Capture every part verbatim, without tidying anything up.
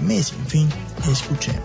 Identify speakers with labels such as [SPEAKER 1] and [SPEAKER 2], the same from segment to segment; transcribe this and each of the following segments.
[SPEAKER 1] Messi, en fin, escuchemos.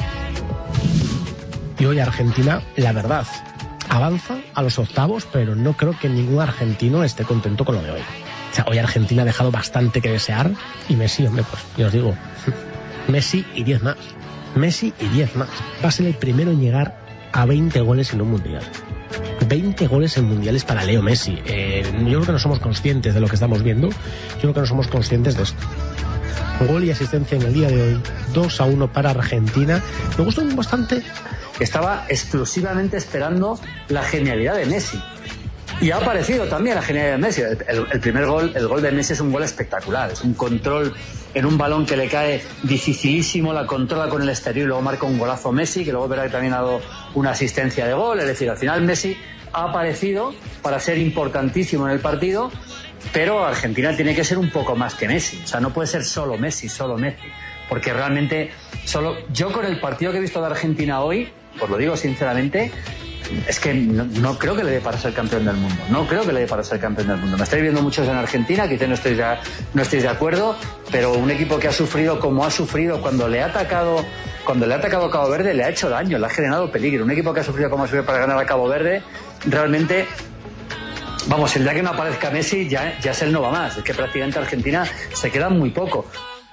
[SPEAKER 2] Y hoy Argentina, la verdad, avanza a los octavos, pero no creo que ningún argentino esté contento con lo de hoy. O sea, hoy Argentina ha dejado bastante que desear, y Messi, hombre, pues, yo os digo, Messi y diez más. Messi y diez más. Va a ser el primero en llegar a veinte goles en un mundial. veinte goles en mundiales para Leo Messi. Eh, yo creo que no somos conscientes de lo que estamos viendo. Yo creo que no somos conscientes de esto. Gol y asistencia en el día de hoy. dos a uno para Argentina. Me gustó bastante.
[SPEAKER 3] Estaba exclusivamente esperando la genialidad de Messi. Y ha aparecido también la genialidad de Messi. El, el, el primer gol, el gol de Messi es un gol espectacular. Es un control en un balón que le cae dificilísimo, la controla con el exterior y luego marca un golazo Messi, que luego verá que también ha dado una asistencia de gol. Es decir, al final Messi ha aparecido para ser importantísimo en el partido, pero Argentina tiene que ser un poco más que Messi. O sea, no puede ser solo Messi, solo Messi. Porque realmente, solo yo con el partido que he visto de Argentina hoy, os lo digo sinceramente, es que no, no creo que le dé para ser campeón del mundo. No creo que le dé para ser campeón del mundo. Me estáis viendo muchos en Argentina, quizás no estéis, de, no estéis de acuerdo, pero un equipo que ha sufrido como ha sufrido cuando le ha atacado, cuando le ha atacado a Cabo Verde, le ha hecho daño, le ha generado peligro. Un equipo que ha sufrido como ha sufrido para ganar a Cabo Verde, realmente, vamos, el día que no aparezca Messi, ya, ya es el no va más. Es que prácticamente Argentina se queda muy poco.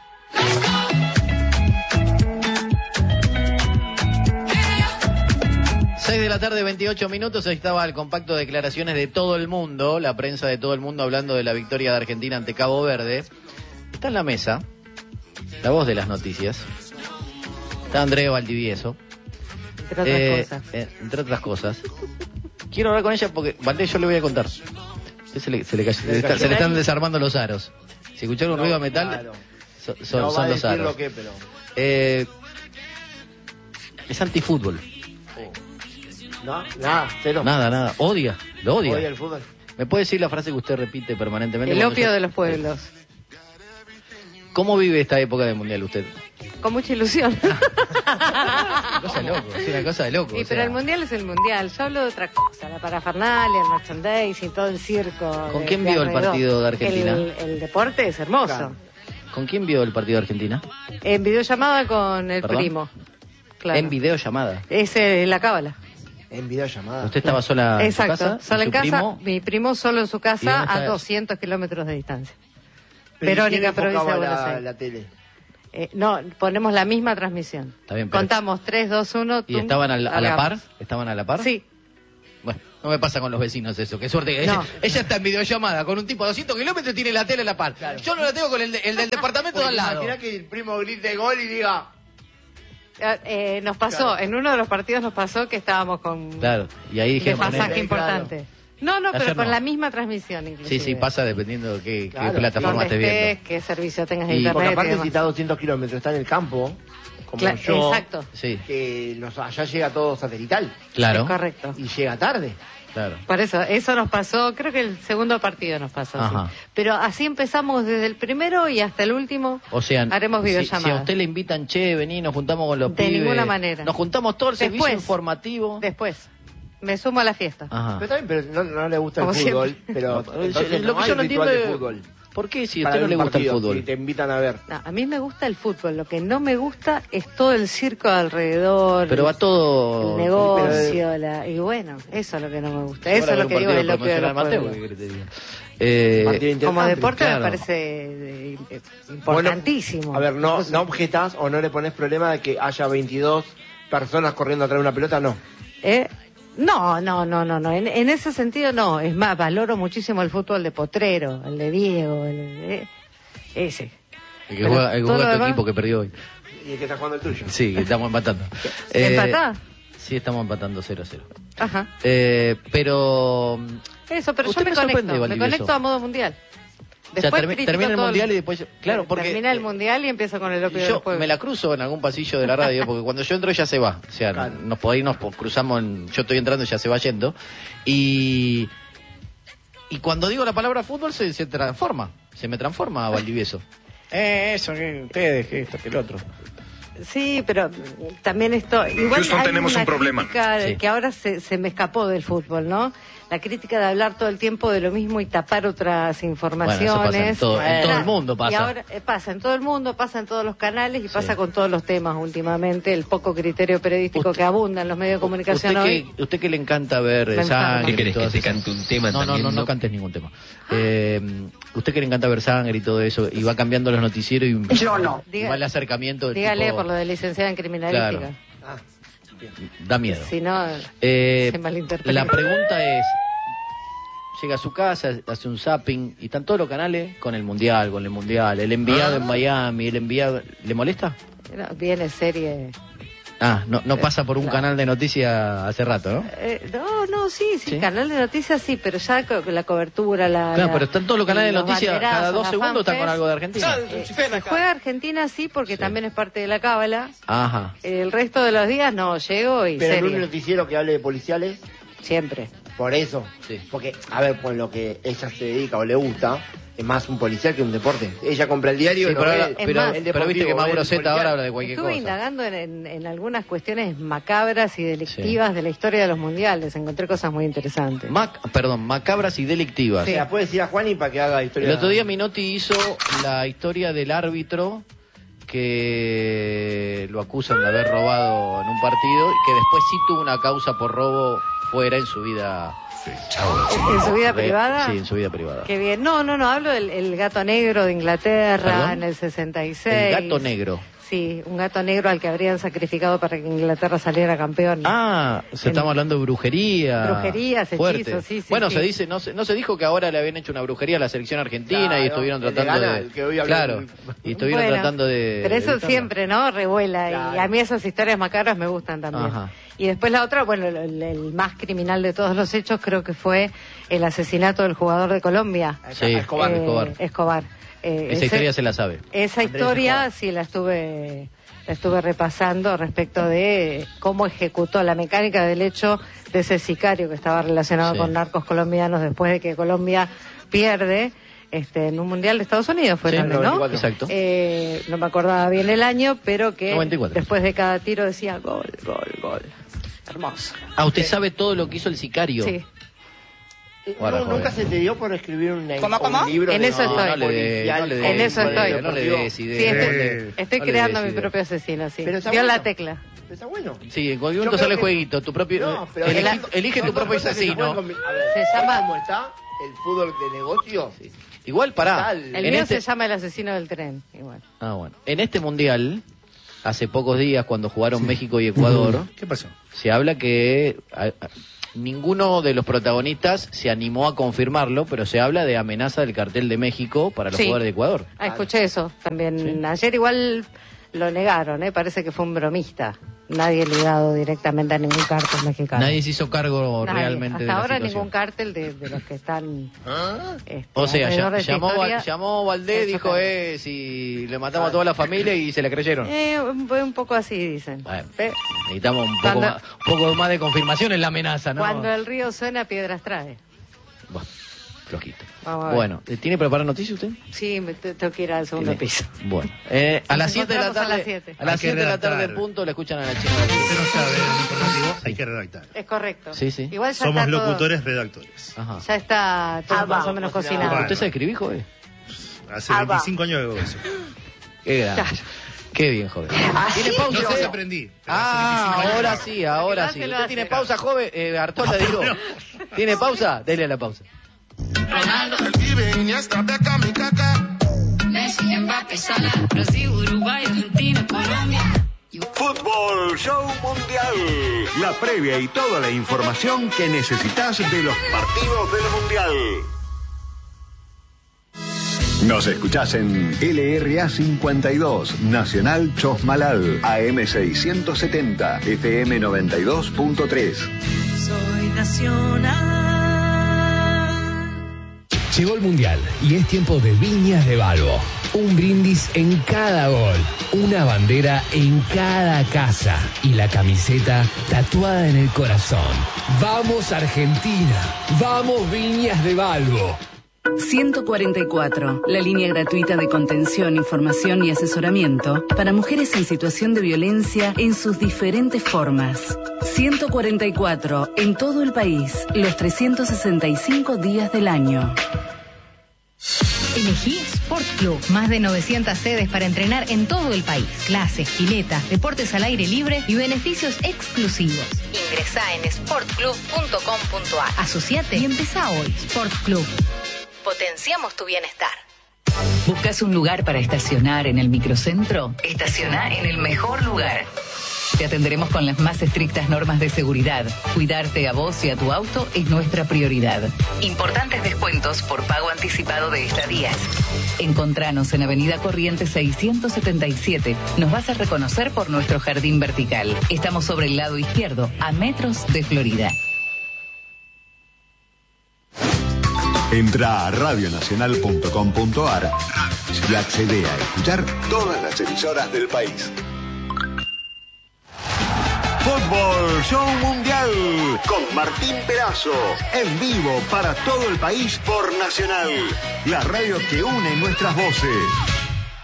[SPEAKER 4] seis de la tarde, veintiocho minutos, ahí estaba el compacto de declaraciones de todo el mundo, la prensa de todo el mundo hablando de la victoria de Argentina ante Cabo Verde. Está en la mesa, la voz de las noticias, está Andrea Valdivieso.
[SPEAKER 5] Entre otras
[SPEAKER 4] eh,
[SPEAKER 5] cosas.
[SPEAKER 4] Eh, entre otras cosas. Quiero hablar con ella porque, Valdés, yo le voy a contar. Se le, se le, cayó, se le, está, se le están desarmando los aros. Si escucharon un
[SPEAKER 6] no,
[SPEAKER 4] ruido de metal,
[SPEAKER 6] claro.
[SPEAKER 4] so, son,
[SPEAKER 6] no
[SPEAKER 4] son los aros.
[SPEAKER 6] Lo que, pero...
[SPEAKER 4] eh, es antifútbol.
[SPEAKER 6] No, nada, cero.
[SPEAKER 4] Nada, nada. Odia, lo odia.
[SPEAKER 6] Odia el fútbol.
[SPEAKER 4] ¿Me puede decir la frase que usted repite permanentemente?
[SPEAKER 5] El opio
[SPEAKER 4] yo...
[SPEAKER 5] de los pueblos.
[SPEAKER 4] ¿Cómo vive esta época del mundial usted?
[SPEAKER 5] Con mucha ilusión.
[SPEAKER 4] Una cosa de loco, es una cosa de loco.
[SPEAKER 5] Sí,
[SPEAKER 4] o sea...
[SPEAKER 5] pero el mundial es el mundial. Yo hablo de otra cosa, la parafernalia, el merchandising, todo el circo.
[SPEAKER 4] ¿Con
[SPEAKER 5] de,
[SPEAKER 4] quién
[SPEAKER 5] de
[SPEAKER 4] vio el
[SPEAKER 5] alrededor.
[SPEAKER 4] partido de Argentina?
[SPEAKER 5] El, el deporte es hermoso.
[SPEAKER 6] Claro.
[SPEAKER 4] ¿Con quién vio el partido de Argentina?
[SPEAKER 5] En videollamada con el
[SPEAKER 4] ¿Perdón?
[SPEAKER 5] primo. Claro.
[SPEAKER 4] En videollamada.
[SPEAKER 5] Es eh, la cábala.
[SPEAKER 6] En videollamada.
[SPEAKER 4] ¿Usted estaba sola
[SPEAKER 5] Exacto,
[SPEAKER 4] en su casa?
[SPEAKER 5] sola
[SPEAKER 4] ¿Y
[SPEAKER 5] en
[SPEAKER 4] su
[SPEAKER 5] casa.
[SPEAKER 4] primo?
[SPEAKER 5] Mi primo solo en su
[SPEAKER 4] ¿Y
[SPEAKER 5] casa
[SPEAKER 4] dónde
[SPEAKER 5] a
[SPEAKER 4] está?
[SPEAKER 5] doscientos kilómetros de distancia.
[SPEAKER 6] Pero
[SPEAKER 5] Verónica,
[SPEAKER 6] ¿quién
[SPEAKER 5] provincia de
[SPEAKER 6] enfocaba
[SPEAKER 5] Buenos
[SPEAKER 6] la,
[SPEAKER 5] Aires.
[SPEAKER 6] la tele?
[SPEAKER 5] Eh, no, ponemos la misma transmisión.
[SPEAKER 4] Está bien, pero-
[SPEAKER 5] Contamos tres, dos, uno.
[SPEAKER 4] ¿Y estaban a la, a la par?
[SPEAKER 5] largamos.
[SPEAKER 4] ¿Estaban a la par?
[SPEAKER 5] Sí.
[SPEAKER 4] Bueno, no me pasa con los vecinos eso. Qué suerte que ella,
[SPEAKER 5] No.
[SPEAKER 4] ella está en videollamada con un tipo a doscientos kilómetros y tiene la tele a la par.
[SPEAKER 6] Claro.
[SPEAKER 4] Yo no la tengo con el, de- el del departamento de al lado.
[SPEAKER 6] Imagina que el primo grite gol y diga...
[SPEAKER 5] Eh, eh, nos pasó,
[SPEAKER 6] Claro.
[SPEAKER 5] en uno de los partidos nos pasó que estábamos con
[SPEAKER 4] Claro, y ahí dijeron...
[SPEAKER 5] desfasaje
[SPEAKER 6] poner-
[SPEAKER 5] importante. No, no,
[SPEAKER 4] Ayer
[SPEAKER 5] pero con
[SPEAKER 4] no.
[SPEAKER 5] la misma transmisión inclusive.
[SPEAKER 4] Sí, sí, pasa dependiendo de qué,
[SPEAKER 6] Claro.
[SPEAKER 4] qué plataforma
[SPEAKER 5] Donde
[SPEAKER 4] estés
[SPEAKER 5] estés,
[SPEAKER 4] viendo.
[SPEAKER 5] qué servicio tengas de
[SPEAKER 4] Y-
[SPEAKER 5] internet.
[SPEAKER 6] Porque
[SPEAKER 5] y
[SPEAKER 6] aparte
[SPEAKER 5] demás.
[SPEAKER 6] si está a doscientos kilómetros, está en el campo, como
[SPEAKER 5] Cla-
[SPEAKER 6] yo,
[SPEAKER 5] Exacto,
[SPEAKER 4] Sí,
[SPEAKER 6] que nos, allá llega todo satelital
[SPEAKER 4] claro.
[SPEAKER 5] es correcto.
[SPEAKER 6] y llega tarde.
[SPEAKER 4] Claro.
[SPEAKER 5] Por eso, eso nos pasó, creo que el segundo partido nos pasó así.
[SPEAKER 4] Ajá.
[SPEAKER 5] Pero así empezamos desde el primero y hasta el último.
[SPEAKER 4] O sea,
[SPEAKER 5] haremos
[SPEAKER 4] si,
[SPEAKER 5] videollamadas.
[SPEAKER 4] si a usted le invitan, che, vení, nos juntamos con los
[SPEAKER 5] De
[SPEAKER 4] pibes.
[SPEAKER 5] ninguna manera.
[SPEAKER 4] Nos juntamos todo el servicio
[SPEAKER 5] Después.
[SPEAKER 4] informativo.
[SPEAKER 5] Después, me sumo a la fiesta.
[SPEAKER 4] Ajá.
[SPEAKER 6] Pero también pero no, no le gusta
[SPEAKER 5] Como
[SPEAKER 6] el fútbol,
[SPEAKER 5] siempre.
[SPEAKER 6] pero
[SPEAKER 4] No,
[SPEAKER 6] entonces
[SPEAKER 4] lo
[SPEAKER 6] no
[SPEAKER 4] que
[SPEAKER 6] hay
[SPEAKER 4] yo no
[SPEAKER 6] ritual
[SPEAKER 4] entiendo
[SPEAKER 6] de
[SPEAKER 4] es-
[SPEAKER 6] fútbol.
[SPEAKER 4] ¿Por qué si a
[SPEAKER 6] Para
[SPEAKER 4] usted no
[SPEAKER 6] un
[SPEAKER 4] le gusta
[SPEAKER 6] partido,
[SPEAKER 4] el fútbol?
[SPEAKER 6] Si te invitan a ver.
[SPEAKER 5] No, a mí me gusta el fútbol, lo que no me gusta es todo el circo alrededor.
[SPEAKER 4] Pero va todo...
[SPEAKER 5] El negocio, la, y bueno, eso es lo que no me gusta. Eso es lo que digo del opio de los pueblos.
[SPEAKER 4] Eh,
[SPEAKER 6] Partido
[SPEAKER 5] Como
[SPEAKER 6] interesante.
[SPEAKER 5] deporte
[SPEAKER 4] claro.
[SPEAKER 5] me parece eh, eh, importantísimo.
[SPEAKER 6] Bueno, a ver, no, no objetas o no le pones problema de que haya veintidós personas corriendo atrás de una pelota, no.
[SPEAKER 5] ¿Eh? No, no, no, no, no. En, en ese sentido no. Es más, valoro muchísimo el fútbol de Potrero, el de Diego, el, eh, ese.
[SPEAKER 4] El que
[SPEAKER 5] Pero
[SPEAKER 4] juega, el que
[SPEAKER 5] todo
[SPEAKER 4] juega
[SPEAKER 5] lo
[SPEAKER 4] tu
[SPEAKER 5] demás-
[SPEAKER 4] equipo que perdió hoy.
[SPEAKER 6] Y el que está jugando el tuyo.
[SPEAKER 4] Sí, que estamos empatando.
[SPEAKER 5] ¿Empatá?
[SPEAKER 4] Sí, estamos empatando cero a cero.
[SPEAKER 5] Ajá.
[SPEAKER 4] Eh, pero...
[SPEAKER 5] Eso, pero yo
[SPEAKER 4] Usted
[SPEAKER 5] me,
[SPEAKER 4] me
[SPEAKER 5] conecto,
[SPEAKER 4] sorprende,
[SPEAKER 5] me
[SPEAKER 4] Valdivieso.
[SPEAKER 5] conecto a modo mundial.
[SPEAKER 4] O sea,
[SPEAKER 5] Después
[SPEAKER 4] termi-
[SPEAKER 5] critico
[SPEAKER 4] termina el
[SPEAKER 5] todo
[SPEAKER 4] mundial y después... Claro, porque...
[SPEAKER 5] Termina el mundial y empiezo con el opio de
[SPEAKER 4] Yo
[SPEAKER 5] los pueblos.
[SPEAKER 4] me la cruzo en algún pasillo de la radio, porque cuando yo entro ella se va. O sea,
[SPEAKER 6] Claro.
[SPEAKER 4] nos, por ahí nos cruzamos, en- yo estoy entrando y ella se va yendo. Y y cuando digo la palabra fútbol se, se transforma, se me transforma a Valdivieso. Eh, eso, que ustedes, que esto, que el otro.
[SPEAKER 5] Sí, pero también esto... Igual
[SPEAKER 7] Houston,
[SPEAKER 5] hay
[SPEAKER 7] tenemos
[SPEAKER 5] una
[SPEAKER 7] un problema.
[SPEAKER 5] crítica
[SPEAKER 4] Sí.
[SPEAKER 5] que ahora se, se me escapó del fútbol, ¿no? La crítica de hablar todo el tiempo de lo mismo y tapar otras informaciones.
[SPEAKER 4] Bueno, eso pasa en todo- en todo el mundo pasa.
[SPEAKER 5] Y ahora eh, pasa en todo el mundo, pasa en todos los canales y
[SPEAKER 4] Sí.
[SPEAKER 5] pasa con todos los temas últimamente. El poco criterio periodístico
[SPEAKER 4] Usted-
[SPEAKER 5] que abunda en los medios de comunicación
[SPEAKER 4] usted
[SPEAKER 5] hoy.
[SPEAKER 4] que, usted que le encanta ver
[SPEAKER 5] Me
[SPEAKER 4] eh,
[SPEAKER 5] encanta.
[SPEAKER 4] sangre
[SPEAKER 5] ¿Qué
[SPEAKER 4] y
[SPEAKER 8] querés,
[SPEAKER 4] todas
[SPEAKER 8] que te
[SPEAKER 4] esas-
[SPEAKER 8] cante un tema
[SPEAKER 4] No, no,
[SPEAKER 8] también,
[SPEAKER 4] no, no
[SPEAKER 8] no?
[SPEAKER 4] cantes ningún tema. Eh, usted que le encanta ver sangre y todo eso, y va cambiando los noticieros y,
[SPEAKER 5] Yo no.
[SPEAKER 4] y va el acercamiento del
[SPEAKER 5] Dígale
[SPEAKER 4] tipo-
[SPEAKER 5] por lo de licenciada en criminalística.
[SPEAKER 4] Claro.
[SPEAKER 6] Ah,
[SPEAKER 4] Da miedo.
[SPEAKER 5] Si no,
[SPEAKER 4] Eh,
[SPEAKER 5] se malinterpreta.
[SPEAKER 4] la pregunta es, llega a su casa, hace un zapping y están todos los canales con el mundial, con el mundial, el enviado en Miami, el enviado, ¿le molesta?
[SPEAKER 5] no, viene serie.
[SPEAKER 4] Ah, no, no pasa por un
[SPEAKER 5] Claro.
[SPEAKER 4] canal de noticias hace rato, ¿no?
[SPEAKER 5] Eh, no, no, sí, sí,
[SPEAKER 4] ¿Sí?
[SPEAKER 5] canal de noticias sí, pero ya co- la cobertura, la.
[SPEAKER 4] Claro,
[SPEAKER 5] la-
[SPEAKER 4] pero están todos los canales de
[SPEAKER 5] los
[SPEAKER 4] noticias, cada
[SPEAKER 5] banderazos,
[SPEAKER 4] dos
[SPEAKER 5] la
[SPEAKER 4] segundos están con
[SPEAKER 5] fanfest.
[SPEAKER 4] algo de Argentina.
[SPEAKER 5] Eh, se juega Argentina sí, porque
[SPEAKER 4] Sí.
[SPEAKER 5] también es parte de la cábala.
[SPEAKER 4] Ajá.
[SPEAKER 5] El resto de los días no, llego y
[SPEAKER 6] pero en un
[SPEAKER 5] serie.
[SPEAKER 6] noticiero que hable de policiales,
[SPEAKER 5] Siempre.
[SPEAKER 6] por eso.
[SPEAKER 4] Sí.
[SPEAKER 6] Porque, a ver, por lo que ella se dedica o le gusta, es más un policial que un deporte. Ella compra el diario
[SPEAKER 4] Sí,
[SPEAKER 6] y no
[SPEAKER 4] pero,
[SPEAKER 6] ve
[SPEAKER 4] ahora-
[SPEAKER 5] Es
[SPEAKER 4] pero,
[SPEAKER 5] más,
[SPEAKER 6] el
[SPEAKER 4] pero viste que
[SPEAKER 6] deportivo,
[SPEAKER 4] Mauro
[SPEAKER 6] el
[SPEAKER 4] Zeta
[SPEAKER 6] policial.
[SPEAKER 4] ahora habla de cualquier
[SPEAKER 5] Estuve
[SPEAKER 4] cosa.
[SPEAKER 5] indagando en, en- en algunas cuestiones macabras y delictivas de la historia de los mundiales. Encontré cosas muy interesantes.
[SPEAKER 4] Mac, perdón, macabras y delictivas.
[SPEAKER 5] Sí.
[SPEAKER 6] Se la puede decir a Juani para que haga historia.
[SPEAKER 4] El otro día Minotti hizo la historia del árbitro que lo acusan de haber robado en un partido y que después sí tuvo una causa por robo fuera en su vida
[SPEAKER 5] ¿En su vida
[SPEAKER 4] re-
[SPEAKER 5] privada?
[SPEAKER 4] Sí, en su vida privada.
[SPEAKER 5] Qué bien. No, no, no, hablo del el gato negro de Inglaterra
[SPEAKER 4] ¿Perdón?
[SPEAKER 5] en el sesenta y seis.
[SPEAKER 4] El gato negro.
[SPEAKER 5] Sí, un gato negro al que habrían sacrificado para que Inglaterra saliera campeón.
[SPEAKER 4] Ah, se
[SPEAKER 5] En-
[SPEAKER 4] estamos hablando de brujería.
[SPEAKER 5] Brujerías,
[SPEAKER 4] fuerte.
[SPEAKER 5] hechizos, sí, sí,
[SPEAKER 4] Bueno,
[SPEAKER 5] sí.
[SPEAKER 4] se dice, no se, no se dijo que ahora le habían hecho una brujería a la selección argentina
[SPEAKER 6] Claro,
[SPEAKER 4] y estuvieron
[SPEAKER 6] el de
[SPEAKER 4] tratando
[SPEAKER 6] Ghana,
[SPEAKER 4] de,
[SPEAKER 6] el que hoy habló
[SPEAKER 4] claro,
[SPEAKER 6] del-
[SPEAKER 4] y estuvieron
[SPEAKER 5] Bueno,
[SPEAKER 4] tratando de.
[SPEAKER 5] Pero
[SPEAKER 4] de
[SPEAKER 5] eso
[SPEAKER 4] evitarlo.
[SPEAKER 5] siempre, ¿no? Revuela. Y
[SPEAKER 6] Claro.
[SPEAKER 5] a mí esas historias macabras me gustan también.
[SPEAKER 4] Ajá.
[SPEAKER 5] Y después la otra, bueno, el, el más criminal de todos los hechos creo que fue el asesinato del jugador de Colombia.
[SPEAKER 4] Sí,
[SPEAKER 6] Escobar.
[SPEAKER 5] Eh,
[SPEAKER 4] Escobar.
[SPEAKER 5] Escobar. Eh,
[SPEAKER 4] Esa
[SPEAKER 5] ese-
[SPEAKER 4] historia se la sabe.
[SPEAKER 5] Esa
[SPEAKER 6] Andrés
[SPEAKER 5] historia
[SPEAKER 6] Escobar.
[SPEAKER 5] sí la estuve la estuve repasando respecto de cómo ejecutó la mecánica del hecho de ese sicario que estaba relacionado
[SPEAKER 4] Sí.
[SPEAKER 5] con narcos colombianos después de que Colombia pierde este en un mundial de Estados Unidos fue
[SPEAKER 4] Sí,
[SPEAKER 5] también, ¿no?
[SPEAKER 6] noventa y cuatro.
[SPEAKER 4] Exacto.
[SPEAKER 5] Eh, no me acordaba bien el año, pero que
[SPEAKER 4] noventa y cuatro.
[SPEAKER 5] después de cada tiro decía gol, gol, gol. Hermoso.
[SPEAKER 4] Ah, usted sabe todo lo que hizo el sicario.
[SPEAKER 5] Sí.
[SPEAKER 6] Eh,
[SPEAKER 4] Guarda,
[SPEAKER 6] no,
[SPEAKER 4] joven.
[SPEAKER 6] ¿Nunca se te dio por escribir un,
[SPEAKER 5] ¿Cómo, cómo?
[SPEAKER 6] un libro
[SPEAKER 5] En
[SPEAKER 6] de
[SPEAKER 5] eso
[SPEAKER 6] no,
[SPEAKER 5] estoy.
[SPEAKER 4] No le dé-
[SPEAKER 6] policial?
[SPEAKER 4] no le dé-
[SPEAKER 5] En eso
[SPEAKER 4] no le dé-
[SPEAKER 5] estoy.
[SPEAKER 4] No le des
[SPEAKER 5] Sí,
[SPEAKER 4] ideas.
[SPEAKER 5] estoy,
[SPEAKER 4] Eh,
[SPEAKER 5] estoy
[SPEAKER 4] no le
[SPEAKER 5] creando
[SPEAKER 4] des
[SPEAKER 5] mi
[SPEAKER 4] ideas.
[SPEAKER 5] propio asesino, sí.
[SPEAKER 6] Pero está
[SPEAKER 5] Dio
[SPEAKER 6] bueno.
[SPEAKER 5] la tecla.
[SPEAKER 6] Está bueno.
[SPEAKER 4] Sí, en cualquier
[SPEAKER 6] Yo
[SPEAKER 4] momento
[SPEAKER 6] creo
[SPEAKER 4] sale
[SPEAKER 6] que-
[SPEAKER 4] jueguito, tu propio.
[SPEAKER 6] No, pero
[SPEAKER 4] elige,
[SPEAKER 6] el-
[SPEAKER 4] elige tu
[SPEAKER 6] son dos
[SPEAKER 4] propio
[SPEAKER 6] cosas que se
[SPEAKER 4] asesino.
[SPEAKER 6] pueden combi- a ver,
[SPEAKER 5] Se
[SPEAKER 6] ¿sabes
[SPEAKER 5] llama-
[SPEAKER 6] cómo está el fútbol de negocio?
[SPEAKER 4] Igual, pará.
[SPEAKER 6] Tal.
[SPEAKER 5] El
[SPEAKER 4] En
[SPEAKER 5] mío
[SPEAKER 4] este-
[SPEAKER 5] se llama El asesino del tren, igual.
[SPEAKER 4] Ah, bueno. En este mundial, hace pocos días, cuando jugaron México y Ecuador,
[SPEAKER 7] ¿Qué pasó?
[SPEAKER 4] se habla que a- a- ninguno de los protagonistas se animó a confirmarlo, pero se habla de amenaza del cartel de México para los
[SPEAKER 5] Sí.
[SPEAKER 4] jugadores de Ecuador.
[SPEAKER 5] Ah, escuché eso también.
[SPEAKER 4] Sí.
[SPEAKER 5] Ayer igual lo negaron, ¿eh? Parece que fue un bromista. Nadie ligado directamente a ningún cártel mexicano.
[SPEAKER 4] Nadie se hizo cargo
[SPEAKER 5] Nadie.
[SPEAKER 4] realmente
[SPEAKER 5] Hasta
[SPEAKER 4] de la
[SPEAKER 5] ahora
[SPEAKER 4] situación.
[SPEAKER 5] ningún cártel de, de los que están... este,
[SPEAKER 4] O sea,
[SPEAKER 5] alrededor
[SPEAKER 4] ya-
[SPEAKER 5] de esta
[SPEAKER 4] llamó,
[SPEAKER 5] historia,
[SPEAKER 4] Val- llamó Valdés,
[SPEAKER 5] se
[SPEAKER 4] dijo,
[SPEAKER 5] chocaron.
[SPEAKER 4] eh, si le matamos a toda la familia y se la creyeron.
[SPEAKER 5] Eh, un, un poco así dicen.
[SPEAKER 4] Bueno,
[SPEAKER 5] Pe-
[SPEAKER 4] necesitamos un poco,
[SPEAKER 5] Cuando-
[SPEAKER 4] más, un poco más de confirmación en la amenaza, ¿no?
[SPEAKER 5] Cuando el río suena, piedras trae.
[SPEAKER 4] Bueno, flojito.
[SPEAKER 5] Vamos a ver.
[SPEAKER 4] Bueno, ¿tiene preparada noticia usted?
[SPEAKER 5] Sí, me te- tengo que ir al segundo piso.
[SPEAKER 4] Bueno, eh, a
[SPEAKER 5] Nos
[SPEAKER 4] las siete de la
[SPEAKER 5] encontramos a
[SPEAKER 4] tarde.
[SPEAKER 5] las siete.
[SPEAKER 4] A las
[SPEAKER 7] Hay que
[SPEAKER 4] siete de la
[SPEAKER 7] redactar.
[SPEAKER 4] tarde punto la escuchan a la
[SPEAKER 7] Si
[SPEAKER 4] chica.
[SPEAKER 7] usted no sabe el informativo, hay que redactar.
[SPEAKER 5] Es correcto.
[SPEAKER 4] Sí, sí.
[SPEAKER 5] Igual ya
[SPEAKER 7] Somos
[SPEAKER 5] está todo-
[SPEAKER 7] locutores, redactores.
[SPEAKER 4] Ajá.
[SPEAKER 5] ya está todo más o menos cocinado.
[SPEAKER 7] Bueno.
[SPEAKER 4] ¿Usted sabe escribir, joven?
[SPEAKER 7] Hace veinticinco años que hago eso.
[SPEAKER 4] Qué grande. Qué bien, joven. ¿Tiene pausa?
[SPEAKER 7] No sé si
[SPEAKER 4] usted?
[SPEAKER 7] aprendí. pero
[SPEAKER 4] Ah,
[SPEAKER 7] hace veinticinco años
[SPEAKER 4] ahora
[SPEAKER 7] que
[SPEAKER 4] sí, ahora
[SPEAKER 5] Lo
[SPEAKER 4] sí.
[SPEAKER 5] hace, lo
[SPEAKER 4] ¿Usted
[SPEAKER 5] hace.
[SPEAKER 4] tiene pausa, joven? Eh, Artola, digo. ¿Tiene pausa? Dele a la pausa.
[SPEAKER 9] Messi, Mbappé, Salah, Brasil, Uruguay, Argentina, Colombia.
[SPEAKER 10] Fútbol Show Mundial. La previa y toda la información que necesitas de los partidos del Mundial. Nos escuchás en L R A cincuenta y dos, Nacional Chosmalal, A M seiscientos setenta, F M noventa y dos punto tres.
[SPEAKER 1] Soy nacional.
[SPEAKER 11] Llegó el Mundial y es tiempo de Viñas de Balbo. Un brindis en cada gol, una bandera en cada casa y la camiseta tatuada en el corazón. ¡Vamos Argentina! ¡Vamos Viñas de Balbo!
[SPEAKER 8] ciento cuarenta y cuatro, la línea gratuita de contención, información y asesoramiento para mujeres en situación de violencia en sus diferentes formas. ciento cuarenta y cuatro, en todo el país, los trescientos sesenta y cinco días del año.
[SPEAKER 12] Elegí Sport Club. Más de novecientas sedes para entrenar en todo el país. Clases, piletas, deportes al aire libre y beneficios exclusivos. Ingresá en sport club punto com punto a r. Asociate y empezá hoy. Sport Club. Potenciamos tu bienestar.
[SPEAKER 13] ¿Buscas un lugar para estacionar en el microcentro? Estaciona en el mejor lugar. Te atenderemos con las más estrictas normas de seguridad. Cuidarte a vos y a tu auto es nuestra prioridad. Importantes descuentos por pago anticipado de estadías. Encontranos en Avenida Corrientes seiscientos setenta y siete. Nos vas a reconocer por nuestro jardín vertical. Estamos sobre el lado izquierdo, a metros de Florida.
[SPEAKER 10] Entra a radio nacional punto com punto a r y accede a escuchar todas las emisoras del país. Fútbol Show Mundial con Martín Perazo, en vivo para todo el país por Nacional, la radio que une nuestras voces.